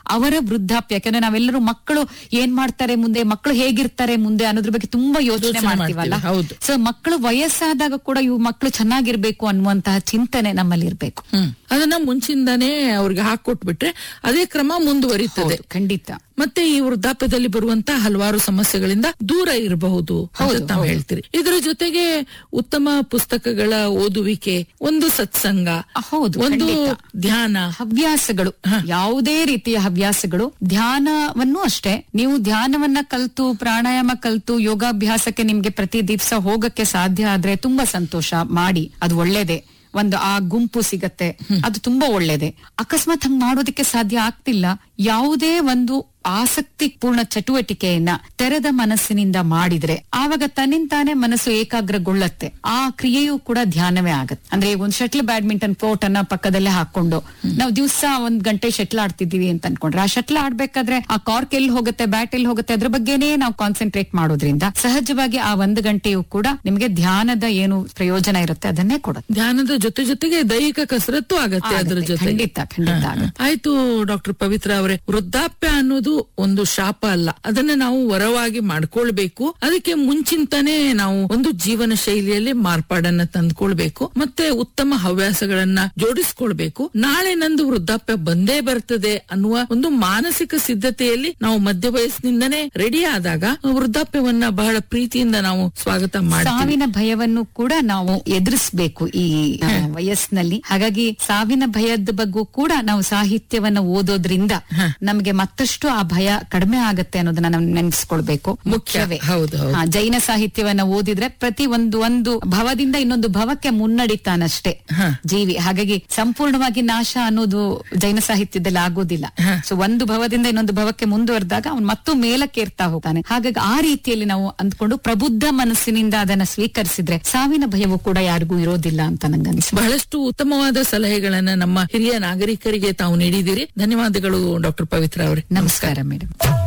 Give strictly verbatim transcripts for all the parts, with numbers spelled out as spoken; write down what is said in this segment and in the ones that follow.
ಅವರ ವೃದ್ಧಾಪ್ಯ, ಯಾಕಂದ್ರೆ ನಾವೆಲ್ಲರೂ ಮಕ್ಕಳು ಏನ್ ಮಾಡ್ತಾರೆ ಮುಂದೆ, ಮಕ್ಕಳು ಹೇಗಿರ್ತಾರೆ ಮುಂದೆ ಅನ್ನೋದ್ರ ಬಗ್ಗೆ ತುಂಬಾ ಯೋಚನೆ ಮಾಡ್ತೀವಲ್ಲ. ಸೊ ಮಕ್ಕಳು ವಯಸ್ಸಾದಾಗ ಕೂಡ ಇವು ಮಕ್ಕಳು ಚೆನ್ನಾಗಿರ್ಬೇಕು ಅನ್ನುವಂತಹ ಚಿಂತನೆ ನಮ್ಮಲ್ಲಿ ಇರ್ಬೇಕು. ಅದನ್ನ ಮುಂಚಿಂದಾನೇ ಅವ್ರಿಗೆ ಹಾಕೊಟ್ಬಿಟ್ರೆ ಅದೇ ಕ್ರಮ ಮುಂದುವರಿತದೆ. ಖಂಡಿತ. ಮತ್ತೆ ಈ ವೃದ್ಧಾಪ್ಯದಲ್ಲಿ ಬರುವಂತಹ ಹಲವಾರು ಸಮಸ್ಯೆಗಳಿಂದ ದೂರ ಇರಬಹುದು ಅಂತ ತಾವು ಹೇಳ್ತೀರಿ. ಇದರ ಜೊತೆಗೆ ಉತ್ತಮ ಪುಸ್ತಕಗಳ ಓದುವಿಕೆ, ಒಂದು ಸತ್ಸಂಗ, ಹೌದು, ಒಂದು ಧ್ಯಾನ, ಹವ್ಯಾಸಗಳು, ಯಾವುದೇ ರೀತಿಯ ಹವ್ಯಾಸಗಳು. ಧ್ಯಾನವನ್ನು ಅಷ್ಟೇ, ನೀವು ಧ್ಯಾನವನ್ನ ಕಲ್ತು ಪ್ರಾಣಾಯಾಮ ಕಲ್ತು ಯೋಗಾಭ್ಯಾಸಕ್ಕೆ ನಿಮ್ಗೆ ಪ್ರತಿ ದಿವಸ ಹೋಗಕ್ಕೆ ಸಾಧ್ಯ ಆದ್ರೆ ತುಂಬಾ ಸಂತೋಷ ಮಾಡಿ, ಅದು ಒಳ್ಳೇದೇ. ಒಂದು ಆ ಗುಂಪು ಸಿಗತ್ತೆ, ಅದು ತುಂಬಾ ಒಳ್ಳೇದೆ. ಅಕಸ್ಮಾತ್ ಹಂಗ್ ಮಾಡೋದಕ್ಕೆ ಸಾಧ್ಯ ಆಗ್ತಿಲ್ಲ, ಯಾವುದೇ ಒಂದು ಆಸಕ್ತಿ ಪೂರ್ಣ ಚಟುವಟಿಕೆಯನ್ನ ತೆರೆದ ಮನಸ್ಸಿನಿಂದ ಮಾಡಿದ್ರೆ ಆವಾಗ ತನ್ನಿಂತಾನೆ ಮನಸ್ಸು ಏಕಾಗ್ರಗೊಳ್ಳತ್ತೆ. ಆ ಕ್ರಿಯೆಯೂ ಕೂಡ ಧ್ಯಾನವೇ ಆಗತ್ತೆ. ಅಂದ್ರೆ ಒಂದ್ ಶಟ್ಲ್ ಬ್ಯಾಡ್ಮಿಂಟನ್ ಕೋರ್ಟ್ ಅನ್ನ ಪಕ್ಕದಲ್ಲೇ ಹಾಕೊಂಡು ನಾವು ದಿವಸ ಒಂದ್ ಗಂಟೆ ಶಟ್ಲ್ ಆಡ್ತಿದೀವಿ ಅಂತ ಅನ್ಕೊಂಡ್ರೆ, ಆ ಶಟ್ಲ್ ಆಡ್ಬೇಕಾದ್ರೆ ಆ ಕಾರ್ಕ್ ಎಲ್ಲಿ ಹೋಗುತ್ತೆ, ಬ್ಯಾಟ್ ಎಲ್ಲಿ ಹೋಗುತ್ತೆ, ಅದ್ರ ಬಗ್ಗೆನೇ ನಾವು ಕಾನ್ಸಂಟ್ರೇಟ್ ಮಾಡೋದ್ರಿಂದ ಸಹಜವಾಗಿ ಆ ಒಂದು ಗಂಟೆಯೂ ಕೂಡ ನಿಮ್ಗೆ ಧ್ಯಾನದ ಏನು ಪ್ರಯೋಜನ ಇರುತ್ತೆ ಅದನ್ನೇ ಕೊಡುತ್ತೆ. ಧ್ಯಾನದ ಜೊತೆ ಜೊತೆಗೆ ದೈಹಿಕ ಕಸರತ್ತು ಆಗತ್ತೆ ಅದ್ರ ಜೊತೆ. ಖಂಡಿತ ಖಂಡಿತ ಆಗುತ್ತೆ. ಆಯ್ತು ಡಾಕ್ಟರ್ ಪವಿತ್ರ ಅವರೇ, ವೃದ್ಧಾಪ್ಯ ಅನ್ನೋದು ಒಂದು ಶಾಪ ಅಲ್ಲ, ಅದನ್ನ ನಾವು ವರವಾಗಿ ಮಾಡ್ಕೊಳ್ಬೇಕು. ಅದಕ್ಕೆ ಮುಂಚಿಂತಾನೆ ನಾವು ಒಂದು ಜೀವನ ಶೈಲಿಯಲ್ಲಿ ಮಾರ್ಪಾಡನ್ನ ತಂದ್ಕೊಳ್ಬೇಕು, ಮತ್ತೆ ಉತ್ತಮ ಹವ್ಯಾಸಗಳನ್ನ ಜೋಡಿಸ್ಕೊಳ್ಬೇಕು. ನಾಳೆ ನಂದು ವೃದ್ಧಾಪ್ಯ ಬಂದೇ ಬರ್ತದೆ ಅನ್ನುವ ಒಂದು ಮಾನಸಿಕ ಸಿದ್ಧತೆಯಲ್ಲಿ ನಾವು ಮಧ್ಯ ವಯಸ್ಸಿನಿಂದನೇ ರೆಡಿ ಆದಾಗ ವೃದ್ಧಾಪ್ಯವನ್ನ ಬಹಳ ಪ್ರೀತಿಯಿಂದ ನಾವು ಸ್ವಾಗತ ಮಾಡ್ತೀವಿ. ಸಾವಿನ ಭಯವನ್ನು ಕೂಡ ನಾವು ಎದುರಿಸಬೇಕು ಈ ವಯಸ್ಸಿನಲ್ಲಿ. ಹಾಗಾಗಿ ಸಾವಿನ ಭಯದ ಬಗ್ಗೂ ಕೂಡ ನಾವು ಸಾಹಿತ್ಯವನ್ನ ಓದೋದ್ರಿಂದ ನಮ್ಗೆ ಮತ್ತಷ್ಟು ಆ ಭಯ ಕಡಿಮೆ ಆಗತ್ತೆ ಅನ್ನೋದನ್ನ ನಾವು ನೆನೆಸ್ಕೊಳ್ಬೇಕು. ಮುಖ್ಯವೇ. ಜೈನ ಸಾಹಿತ್ಯವನ್ನ ಓದಿದ್ರೆ ಪ್ರತಿ ಒಂದು ಒಂದು ಭವದಿಂದ ಇನ್ನೊಂದು ಭವಕ್ಕೆ ಮುನ್ನಡಿತಾನಷ್ಟೇ ಜೀವಿ. ಹಾಗಾಗಿ ಸಂಪೂರ್ಣವಾಗಿ ನಾಶ ಅನ್ನೋದು ಜೈನ ಸಾಹಿತ್ಯದಲ್ಲಿ ಆಗೋದಿಲ್ಲ. ಸೊ ಒಂದು ಭವದಿಂದ ಇನ್ನೊಂದು ಭವಕ್ಕೆ ಮುಂದುವರೆದಾಗ ಅವನು ಮತ್ತೂ ಮೇಲಕ್ಕೇರ್ತಾ ಹೋಗ್ತಾನೆ. ಹಾಗಾಗಿ ಆ ರೀತಿಯಲ್ಲಿ ನಾವು ಅಂದ್ಕೊಂಡು ಪ್ರಬುದ್ಧ ಮನಸ್ಸಿನಿಂದ ಅದನ್ನ ಸ್ವೀಕರಿಸಿದ್ರೆ ಸಾವಿನ ಭಯವು ಕೂಡ ಯಾರಿಗೂ ಇರೋದಿಲ್ಲ ಅಂತ ನಂಗನ್ನಿಸಿ. ಬಹಳಷ್ಟು ಉತ್ತಮವಾದ ಸಲಹೆಗಳನ್ನ ನಮ್ಮ ಹಿರಿಯ ನಾಗರಿಕರಿಗೆ ತಾವು ನೀಡಿದಿರಿ. ಧನ್ಯವಾದಗಳು ಡಾಕ್ಟರ್ ಪವಿತ್ರ ಅವರೇ. ನಮಸ್ಕಾರ ಮೇಡಮ್.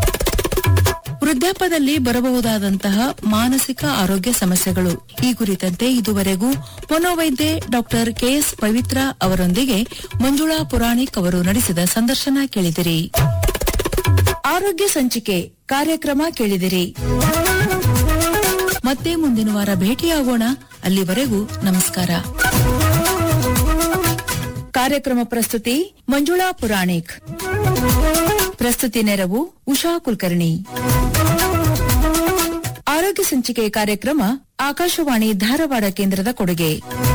ವೃದ್ಧಾಪ್ಯದಲ್ಲಿ ಬರಬಹುದಾದಂತಹ ಮಾನಸಿಕ ಆರೋಗ್ಯ ಸಮಸ್ಯೆಗಳು ಈ ಕುರಿತಂತೆ ಇದುವರೆಗೂ ಮನೋವೈದ್ಯೆ ಡಾಕ್ಟರ್ ಕೆಎಸ್ ಪವಿತ್ರ ಅವರೊಂದಿಗೆ ಮಂಜುಳಾ ಪುರಾಣಿಕ್ ಅವರು ನಡೆಸಿದ ಸಂದರ್ಶನ ಕೇಳಿದಿರಿ. ಆರೋಗ್ಯ ಸಂಚಿಕೆ ಕಾರ್ಯಕ್ರಮ ಕೇಳಿದಿರಿ. ಮತ್ತೆ ಮುಂದಿನ ವಾರ ಭೇಟಿಯಾಗೋಣ. ಅಲ್ಲಿವರೆಗೂ ನಮಸ್ಕಾರ. ಕಾರ್ಯಕ್ರಮ ಪ್ರಸ್ತುತಿ ಮಂಜುಳಾ ಪುರಾಣಿಕ್. ಪ್ರಸ್ತುತಿ ನೆರವು ಉಷಾ ಕುಲಕರ್ಣಿ. ಆರೋಗ್ಯ ಸಂಚಿಕೆ ಕಾರ್ಯಕ್ರಮ ಆಕಾಶವಾಣಿ ಧಾರವಾಡ ಕೇಂದ್ರದ ಕೊಡುಗೆ.